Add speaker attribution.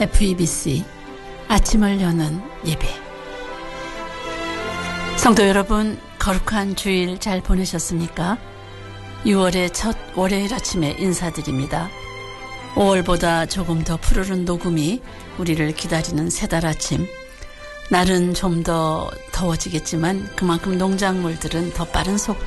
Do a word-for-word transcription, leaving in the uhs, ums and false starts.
Speaker 1: 에프이비씨 아침을 여는 예배. 성도 여러분, 거룩한 주일 잘 보내셨습니까? 유월의 첫 월요일 아침에 인사드립니다. 오월보다 조금 더 푸르른 녹음이 우리를 기다리는 새달 아침. 날은 좀 더 더워지겠지만 그만큼 농작물들은 더 빠른 속도로